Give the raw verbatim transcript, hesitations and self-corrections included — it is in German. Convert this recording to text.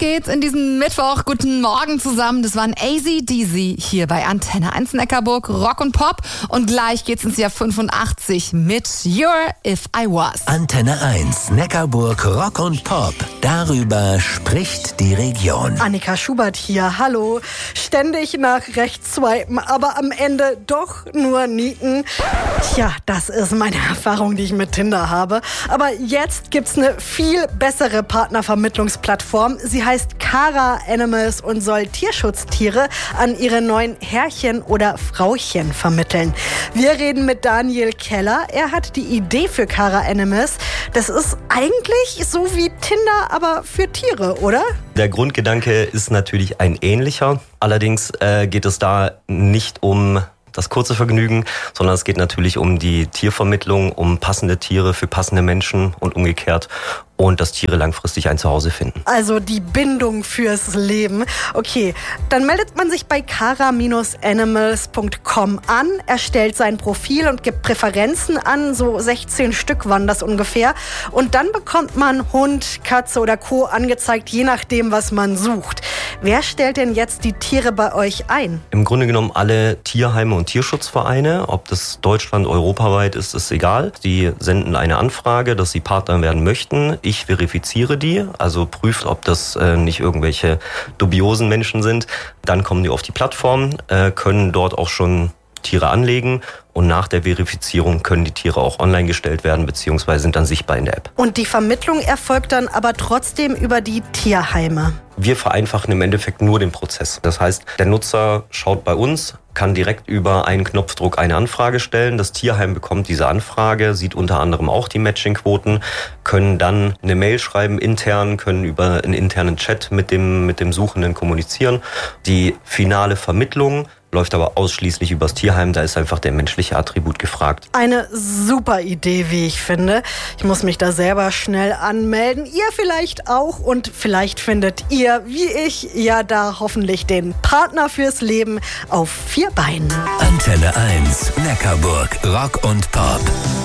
geht's in diesen Mittwoch. Guten Morgen zusammen. Das waren A Z D Z hier bei Antenne eins Neckarburg, Rock und Pop. Und gleich geht's ins Jahr fünfundachtzig mit You're If I Was. Antenne eins Neckarburg, Rock und Pop. Darüber spricht die Region. Annika Schubert hier, hallo. Ständig nach rechts swipen, aber am Ende doch nur nieten. Tja, das ist meine Erfahrung, die ich mit Tinder habe. Aber jetzt gibt's eine viel bessere Partnervermittlungsplattform. Sie heißt Cara Animals und soll Tierschutztiere an ihre neuen Herrchen oder Frauchen vermitteln. Wir reden mit Daniel Keller. Er hat die Idee für Cara Animals. Das ist eigentlich so wie Tinder, aber für Tiere, oder? Der Grundgedanke ist natürlich ein ähnlicher. Allerdings äh, geht es da nicht um das kurze Vergnügen, sondern es geht natürlich um die Tiervermittlung, um passende Tiere für passende Menschen und umgekehrt. Und dass Tiere langfristig ein Zuhause finden. Also die Bindung fürs Leben. Okay, dann meldet man sich bei cara animals punkt com an, erstellt sein Profil und gibt Präferenzen an. So sechzehn Stück waren das ungefähr. Und dann bekommt man Hund, Katze oder Co. angezeigt, je nachdem, was man sucht. Wer stellt denn jetzt die Tiere bei euch ein? Im Grunde genommen alle Tierheime und Tierschutzvereine. Ob das Deutschland, europaweit ist, ist egal. Die senden eine Anfrage, dass sie Partner werden möchten. Ich verifiziere die, also prüft, ob das äh, nicht irgendwelche dubiosen Menschen sind. Dann kommen die auf die Plattform, äh, können dort auch schon Tiere anlegen und nach der Verifizierung können die Tiere auch online gestellt werden bzw. sind dann sichtbar in der App. Und die Vermittlung erfolgt dann aber trotzdem über die Tierheime? Wir vereinfachen im Endeffekt nur den Prozess. Das heißt, der Nutzer schaut bei uns, kann direkt über einen Knopfdruck eine Anfrage stellen. Das Tierheim bekommt diese Anfrage, sieht unter anderem auch die Matchingquoten, können dann eine Mail schreiben intern, können über einen internen Chat mit dem, mit dem Suchenden kommunizieren. Die finale Vermittlung läuft aber ausschließlich übers Tierheim, da ist einfach der menschliche Attribut gefragt. Eine super Idee, wie ich finde. Ich muss mich da selber schnell anmelden. Ihr vielleicht auch und vielleicht findet ihr, wie ich, ja da hoffentlich den Partner fürs Leben auf vier Beinen. Antenne eins Neckarburg, Rock und Pop.